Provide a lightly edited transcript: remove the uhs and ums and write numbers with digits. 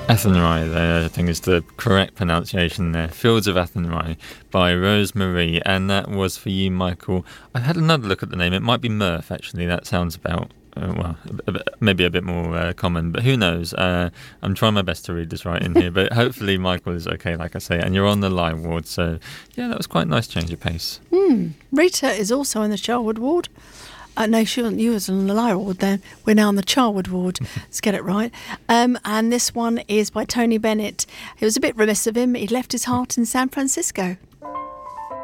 Athenry, there, I think is the correct pronunciation there. Fields of Athenry by Rose Marie, and that was for you, Michael. I had another look at the name. It might be Murph, actually. That sounds about, maybe a bit more common, but who knows? I'm trying my best to read this right in here, but hopefully Michael is okay, like I say, and you're on the Lyre ward, so yeah, that was quite a nice change of pace. Rita is also in the Charwood ward. No, she wasn't. You was on the Lyre ward then. We're now on the Charwood ward. Let's get it right. And this one is by Tony Bennett. It was a bit remiss of him. He left his heart in San Francisco.